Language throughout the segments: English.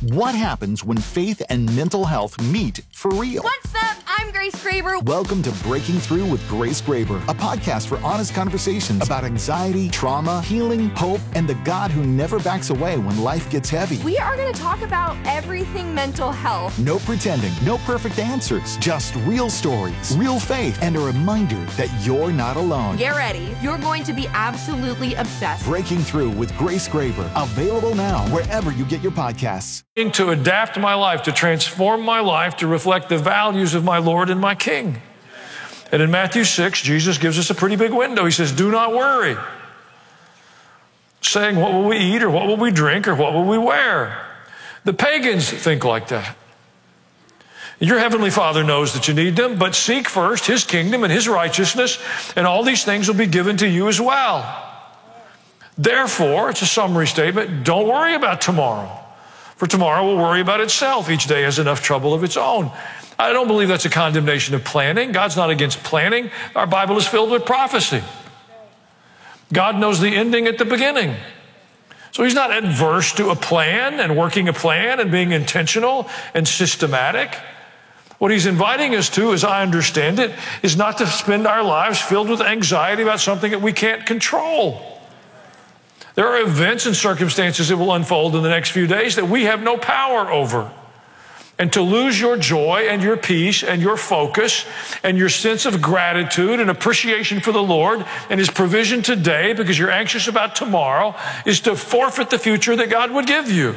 What happens when faith and mental health meet for real? What's up? I'm Grace Graber. Welcome to Breaking Through with Grace Graber, a podcast for honest conversations about anxiety, trauma, healing, hope, and the God who never backs away when life gets heavy. We are going to talk about everything mental health. No pretending, no perfect answers, just real stories, real faith, and a reminder that you're not alone. Get ready. You're going to be absolutely obsessed. Breaking Through with Grace Graber, available now wherever you get your podcasts. To adapt my life, to transform my life, to reflect the values of my Lord and my King. And in Matthew 6, Jesus gives us a pretty big window. He says, do not worry, saying, what will we eat, or what will we drink, or what will we wear? The pagans think like that. Your heavenly Father knows that you need them, but seek first His kingdom and His righteousness, and all these things will be given to you as well. Therefore, it's a summary statement, don't worry about tomorrow. For tomorrow will worry about itself. Each day has enough trouble of its own. I don't believe that's a condemnation of planning. God's not against planning. Our Bible is filled with prophecy. God knows the ending at the beginning. So He's not adverse to a plan and working a plan and being intentional and systematic. What He's inviting us to, as I understand it, is not to spend our lives filled with anxiety about something that we can't control. There are events and circumstances that will unfold in the next few days that we have no power over. And to lose your joy and your peace and your focus and your sense of gratitude and appreciation for the Lord and His provision today because you're anxious about tomorrow is to forfeit the future that God would give you.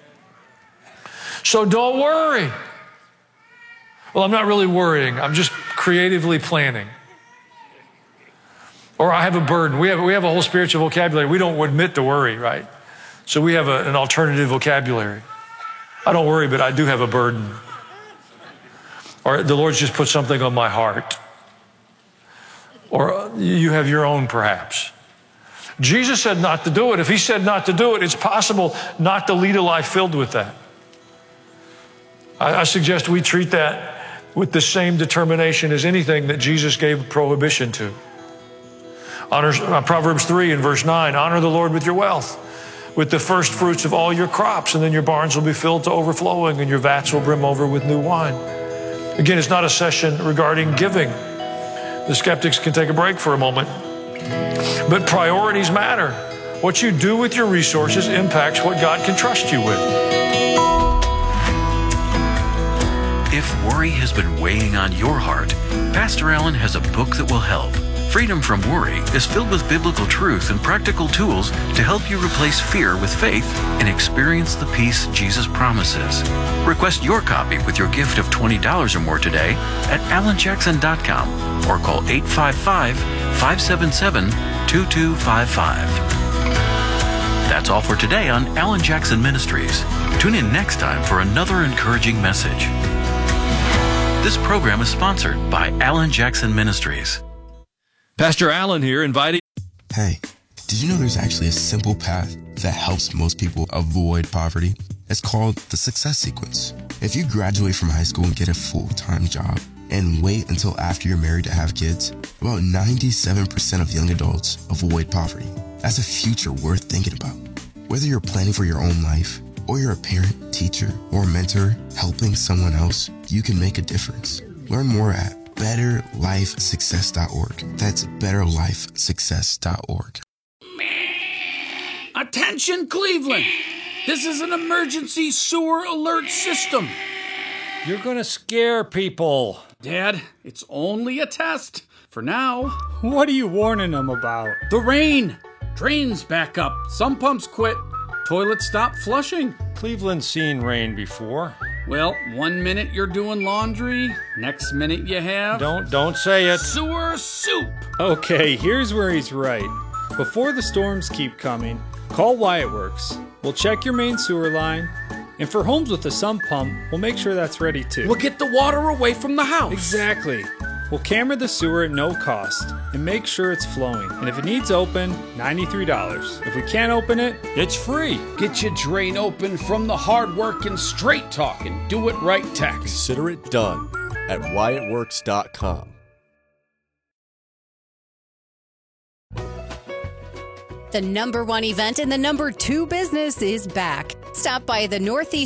So don't worry. Well, I'm not really worrying. I'm just creatively planning. Or I have a burden. We have a whole spiritual vocabulary. We don't admit to worry, right? So we have an alternative vocabulary. I don't worry, but I do have a burden. Or the Lord's just put something on my heart. Or you have your own, perhaps. Jesus said not to do it. If He said not to do it, it's possible not to lead a life filled with that. I suggest we treat that with the same determination as anything that Jesus gave prohibition to. Proverbs 3 and verse 9, honor the Lord with your wealth, with the first fruits of all your crops, and then your barns will be filled to overflowing and your vats will brim over with new wine. Again, it's not a session regarding giving. The skeptics can take a break for a moment. But priorities matter. What you do with your resources impacts what God can trust you with. If worry has been weighing on your heart, Pastor Allen has a book that will help. Freedom from Worry is filled with biblical truth and practical tools to help you replace fear with faith and experience the peace Jesus promises. Request your copy with your gift of $20 or more today at alanjackson.com or call 855-577-2255. That's all for today on Alan Jackson Ministries. Tune in next time for another encouraging message. This program is sponsored by Alan Jackson Ministries. Pastor Allen here, inviting... Hey, did you know there's actually a simple path that helps most people avoid poverty? It's called the Success Sequence. If you graduate from high school and get a full-time job and wait until after you're married to have kids, about 97% of young adults avoid poverty. That's a future worth thinking about. Whether you're planning for your own life, or you're a parent, teacher, or mentor helping someone else, you can make a difference. Learn more at betterlifesuccess.org. That's betterlifesuccess.org. Attention, Cleveland! This is an emergency sewer alert system. You're gonna scare people. Dad, it's only a test. For now. What are you warning them about? The rain. Drains back up. Some pumps quit. Toilets stop flushing. Cleveland's seen rain before. Well, 1 minute you're doing laundry, next minute you have... Don't say it. Sewer soup! Okay, here's where he's right. Before the storms keep coming, call Wyatt Works. We'll check your main sewer line, and for homes with a sump pump, we'll make sure that's ready too. We'll get the water away from the house. Exactly. We'll camera the sewer at no cost and make sure it's flowing. And if it needs open, $93. If we can't open it, it's free. Get your drain open from the hard-working, straight-talking, do-it-right techs. Consider it done at WyattWorks.com. The #1 event in the #2 business is back. Stop by the Northeast